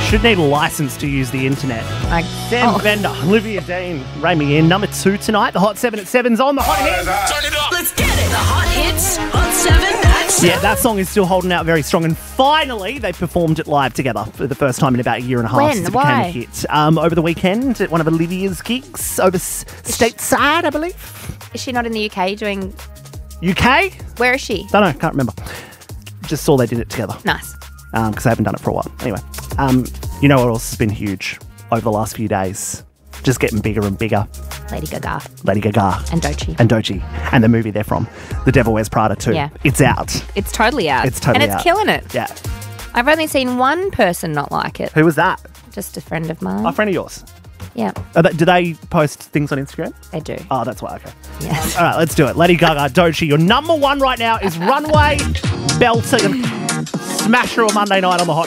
should need a license to use the internet. Like, Sam Bender, Olivia Dean, Rami in. Number 2 tonight. The Hot 7 at 7's on the Hot Hits. Turn it up. Let's get it. The Hot Hits, Hot 7 at 7. Yeah, that song is still holding out very strong. And finally, they performed it live together for the first time in about a year and a half When? since it Why? became a hit. Over the weekend at one of Olivia's gigs over stateside, I believe. is she not in the UK doing... UK? Where is she? Don't know, can't remember. Just saw they did it together. Nice. Because they haven't done it for a while. Anyway, you know what else has been huge over the last few days? Just getting bigger and bigger. Lady Gaga. Lady Gaga. And Doechii. And Doechii. And the movie they're from. The Devil Wears Prada 2. Yeah. It's out. It's totally out. It's totally And it's out. killing it. Yeah. I've only seen one person not like it. Who was that? Just a friend of mine. A friend of yours. Yeah, Do they post things on Instagram? they do. Oh, that's why. Okay. Yes. All right, let's do it. Lady Gaga, Doechii. Your number 1 right now is Runway. Belter. Smash her on Monday night on the Hot